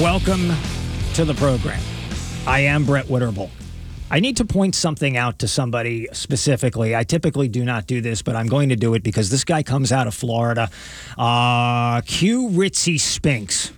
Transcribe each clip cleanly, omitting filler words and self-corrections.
Welcome to the program. I am Brett Witterbull. I need to point something out to somebody specifically. I typically do not do this, but I'm going to do it because this guy comes out of Florida. Q Ritzy Spinks.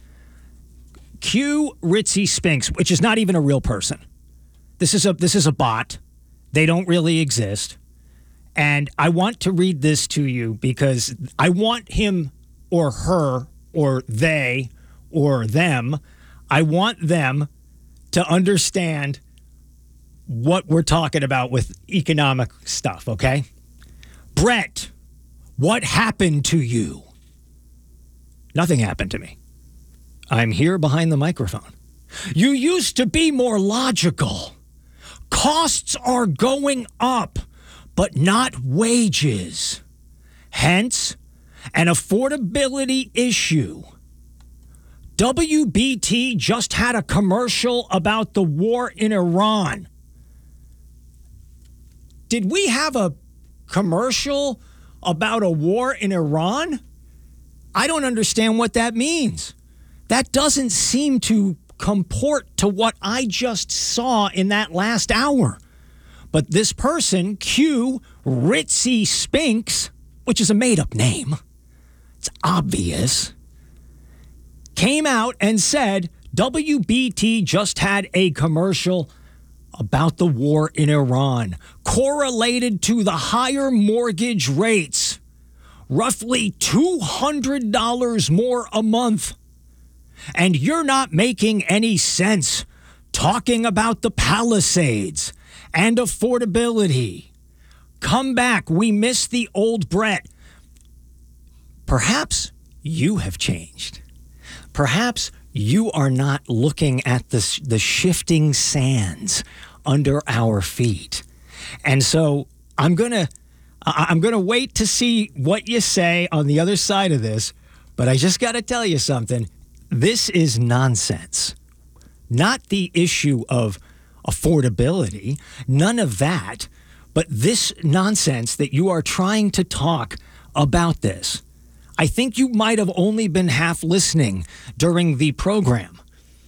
Q Ritzy Spinks, which is not even a real person. This is a bot. They don't really exist. And I want to read this to you because I want him or her or they or them, I want them to understand what we're talking about with economic stuff, okay? Brett, what happened to you? Nothing happened to me. I'm here behind the microphone. You used to be more logical. Costs are going up, but not wages. Hence, an affordability issue. WBT just had a commercial about the war in Iran. Did we have a commercial about a war in Iran? I don't understand what that means. That doesn't seem to comport to what I just saw in that last hour. But this person, Q Ritzy Spinks, which is a made-up name, it's obvious, came out and said WBT just had a commercial about the war in Iran correlated to the higher mortgage rates, roughly $200 more a month. And you're not making any sense talking about the Palisades and affordability. Come back. We miss the old Brett. Perhaps you have changed. Perhaps you are not looking at the shifting sands under our feet. And so I'm going to wait to see what you say on the other side of this, but I just got to tell you something. This is nonsense. Not the issue of affordability, none of that, but this nonsense that you are trying to talk about this. I think you might have only been half listening during the program.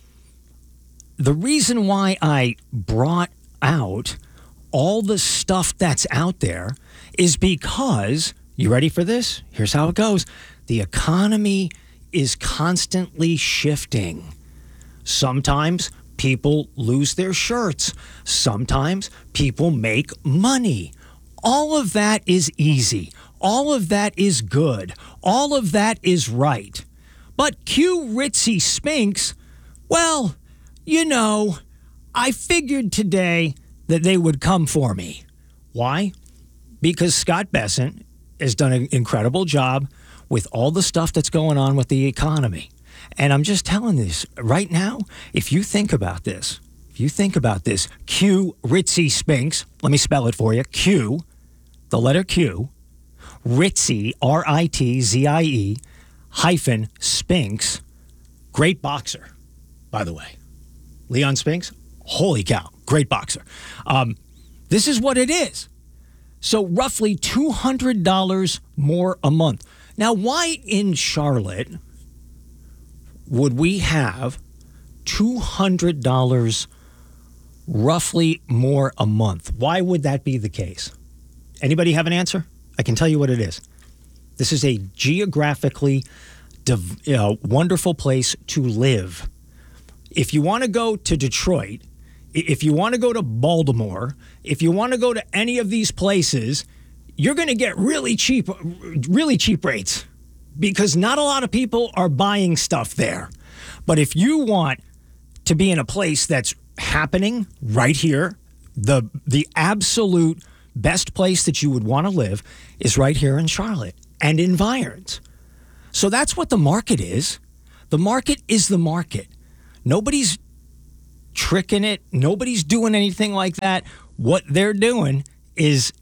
The reason why I brought out all the stuff that's out there is because, you ready for this? Here's how it goes. The economy is constantly shifting. Sometimes people lose their shirts. Sometimes people make money. All of that is easy. All of that is good. All of that is right. But Q Ritzy Spinks, well, you know, I figured today that they would come for me. Why? Because Scott Bessent has done an incredible job with all the stuff that's going on with the economy. And I'm just telling this right now, if you think about this, Q Ritzy Spinks, let me spell it for you, Q, the letter Q, Ritzy, R-I-T-Z-I-E, hyphen, Spinks, great boxer, by the way. Leon Spinks, holy cow, great boxer. This is what it is. So roughly $200 more a month. Now, why in Charlotte would we have $200 roughly more a month? Why would that be the case? Anybody have an answer? I can tell you what it is. This is a geographically wonderful place to live. If you want to go to Detroit, if you want to go to Baltimore, if you want to go to any of these places, you're going to get really cheap rates because not a lot of people are buying stuff there. But if you want to be in a place that's happening right here, the absolute best place that you would want to live is right here in Charlotte and environs. So that's what the market is. The market is the market. Nobody's tricking it. Nobody's doing anything like that. What they're doing is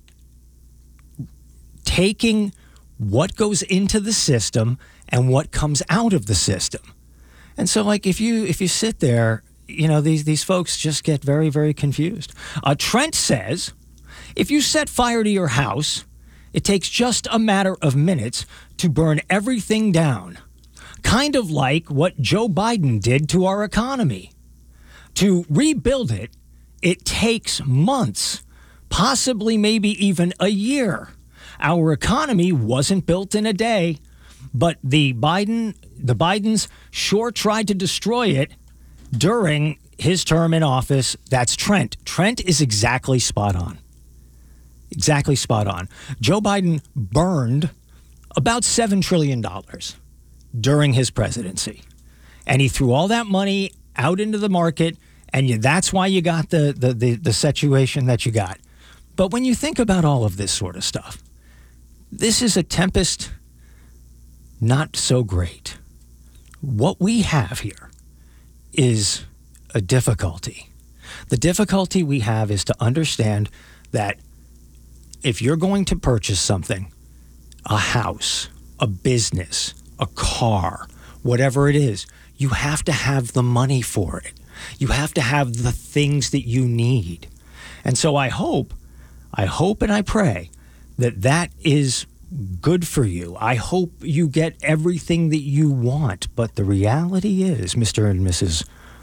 taking what goes into the system and what comes out of the system. And so, like, if you sit there, you know, these folks just get very, very confused. Trent says, if you set fire to your house, it takes just a matter of minutes to burn everything down. kind of like what Joe Biden did to our economy. To rebuild it, it takes months, possibly maybe even a year. Our economy wasn't built in a day, but the Bidens sure tried to destroy it during his term in office. That's Trent. Trent is exactly spot on. Exactly spot on. Joe Biden burned about $7 trillion during his presidency. And he threw all that money out into the market, and that's why you got the situation that you got. But when you think about all of this sort of stuff, this is a tempest not so great. What we have here is a difficulty. The difficulty we have is to understand that if you're going to purchase something, a house, a business, a car, whatever it is, you have to have the money for it. You have to have the things that you need. And so I hope and I pray that is good for you. I hope you get everything that you want. But the reality is, Mr. and Mrs.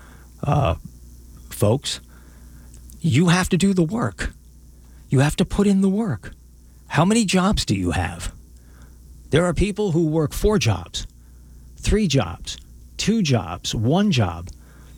Folks, you have to do the work. You have to put in the work. How many jobs do you have? There are people who work 4 jobs, 3 jobs, 2 jobs, 1 job.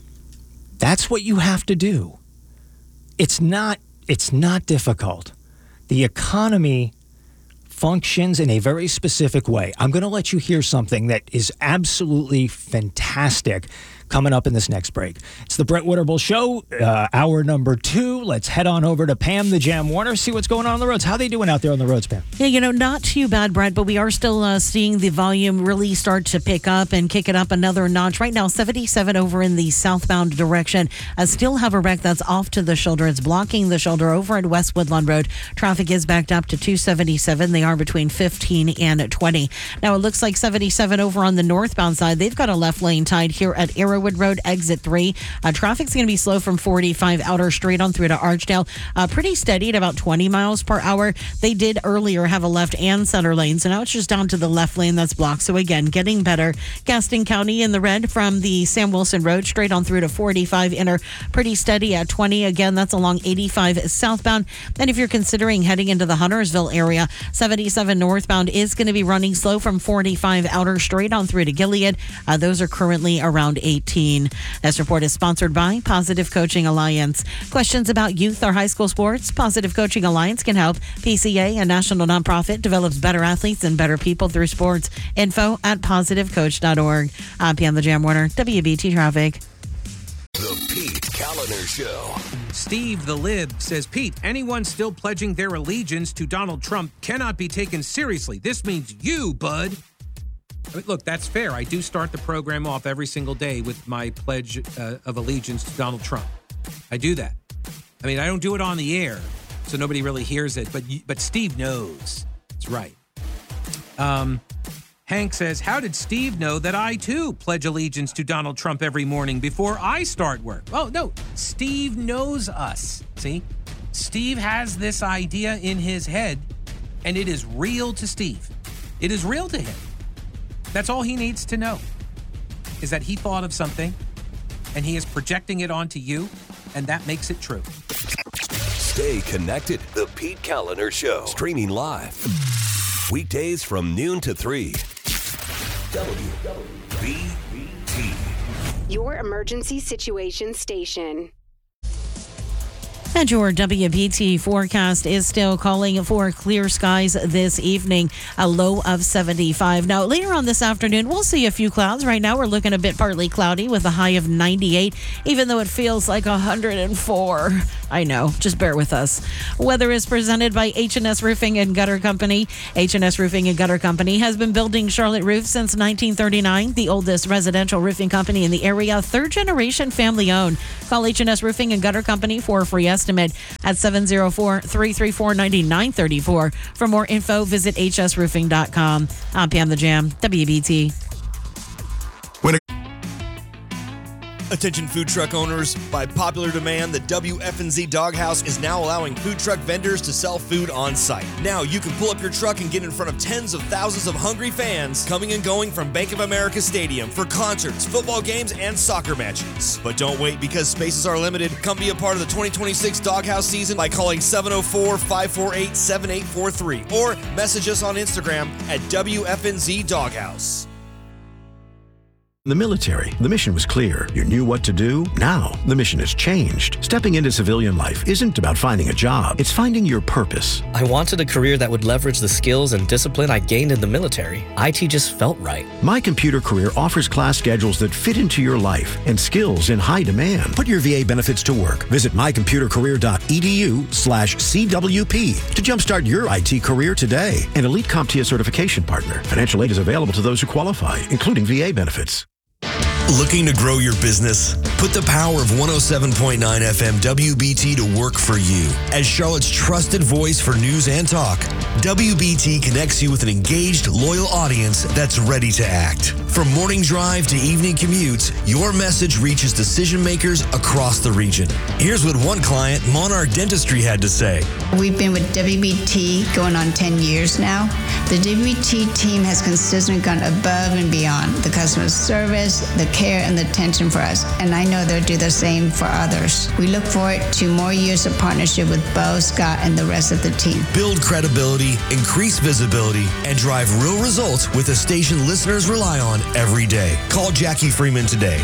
That's what you have to do. It's not difficult. The economy functions in a very specific way. I'm going to let you hear something that is absolutely fantastic coming up in this next break. It's the Brett Winterble Show, hour number 2. Let's head on over to Pam the Jam Warner, see what's going on the roads. How are they doing out there on the roads, Pam? Yeah, not too bad, Brett, but we are still seeing the volume really start to pick up and kick it up another notch. Right now, 77 over in the southbound direction. I still have a wreck that's off to the shoulder. It's blocking the shoulder over at West Woodlawn Road. Traffic is backed up to 277. They are between 15 and 20. Now, it looks like 77 over on the northbound side. They've got a left lane tied here at Arrowwood Road, exit 3. Traffic's going to be slow from 45 outer straight on through to Archdale. Pretty steady at about 20 miles per hour. They did earlier have a left and center lane, so now it's just down to the left lane that's blocked. So again, getting better. Gaston County in the red from the Sam Wilson Road straight on through to 45 inner. Pretty steady at 20. Again, that's along 85 southbound. And if you're considering heading into the Huntersville area, 77 northbound is going to be running slow from 45 outer straight on through to Gilead. Those are currently around 18. This report is sponsored by Positive Coaching Alliance. Questions about youth or high school sports? Positive Coaching Alliance can help. PCA, a national nonprofit, develops better athletes and better people through sports. Info at positivecoach.org. I'm Pam the Jam Warner, WBT Traffic. The Pete Kaliner Show. Steve the Lib says, Pete, anyone still pledging their allegiance to Donald Trump cannot be taken seriously. This means you, bud. I mean, look, that's fair. I do start the program off every single day with my pledge of allegiance to Donald Trump. I do that. I mean, I don't do it on the air, so nobody really hears it, but Steve knows. That's right. Hank says, how did Steve know that I, too, pledge allegiance to Donald Trump every morning before I start work? Oh, no. Steve knows us. See? Steve has this idea in his head, and it is real to Steve. It is real to him. That's all he needs to know, is that he thought of something, and he is projecting it onto you, and that makes it true. Stay connected. The Pete Kaliner Show. Streaming live. Weekdays from noon to 3. WBT. Your emergency situation station. And your WBT forecast is still calling for clear skies this evening, a low of 75. Now, later on this afternoon, we'll see a few clouds. Right now, we're looking a bit partly cloudy with a high of 98, even though it feels like 104. I know, just bear with us. Weather is presented by H&S Roofing and Gutter Company. H&S Roofing and Gutter Company has been building Charlotte roofs since 1939, the oldest residential roofing company in the area, third-generation family-owned. Call H&S Roofing and Gutter Company for a free estimate at 704-334-9934. For more info, visit hsroofing.com. I'm Pam the Jam, WBT. Attention food truck owners, by popular demand, the WFNZ Doghouse is now allowing food truck vendors to sell food on site. Now you can pull up your truck and get in front of tens of thousands of hungry fans coming and going from Bank of America Stadium for concerts, football games, and soccer matches. But don't wait, because spaces are limited. Come be a part of the 2026 Doghouse season by calling 704-548-7843 or message us on Instagram at WFNZ Doghouse. In the military, the mission was clear. You knew what to do. Now, the mission has changed. Stepping into civilian life isn't about finding a job. It's finding your purpose. I wanted a career that would leverage the skills and discipline I gained in the military. IT just felt right. My Computer Career offers class schedules that fit into your life and skills in high demand. Put your VA benefits to work. Visit mycomputercareer.edu/CWP to jumpstart your IT career today. An Elite CompTIA certification partner. Financial aid is available to those who qualify, including VA benefits. Looking to grow your business? Put the power of 107.9 FM WBT to work for you. As Charlotte's trusted voice for news and talk, WBT connects you with an engaged, loyal audience that's ready to act. From morning drive to evening commutes, your message reaches decision makers across the region. Here's what one client, Monarch Dentistry, had to say. We've been with WBT going on 10 years now. The WBT team has consistently gone above and beyond the customer service, the care, and the attention for us, and I know they'll do the same for others. We look forward to more years of partnership with Bo, Scott, and the rest of the team. Build credibility, increase visibility, and drive real results with a station listeners rely on every day. Call Jackie Freeman today,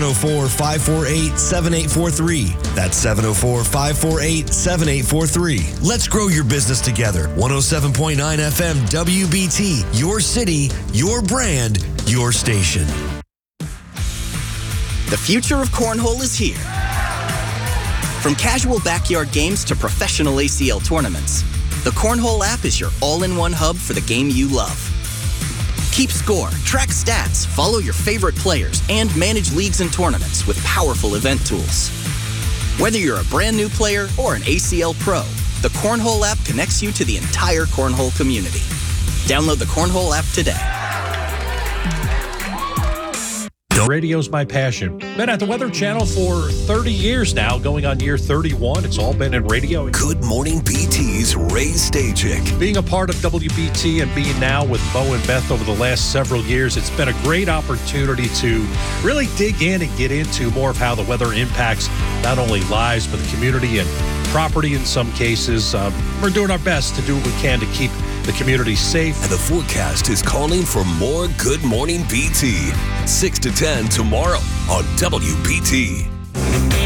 704-548-7843. That's 704-548-7843. Let's grow your business together. 107.9 FM WBT, your city, your brand, your station. The future of cornhole is here. From casual backyard games to professional ACL tournaments, the Cornhole app is your all-in-one hub for the game you love. Keep score, track stats, follow your favorite players, and manage leagues and tournaments with powerful event tools. Whether you're a brand new player or an ACL pro, the Cornhole app connects you to the entire cornhole community. Download the Cornhole app today. Radio's my passion. Been at the Weather Channel for 30 years now, going on year 31. It's all been in radio. Good Morning BT's Ray Stachik. Being a part of WBT and being now with Bo and Beth over the last several years, it's been a great opportunity to really dig in and get into more of how the weather impacts not only lives, but the community and property in some cases. We're doing our best to do what we can to keep the community safe. And the forecast is calling for more Good Morning BT. 6 to 10 tomorrow on WBT.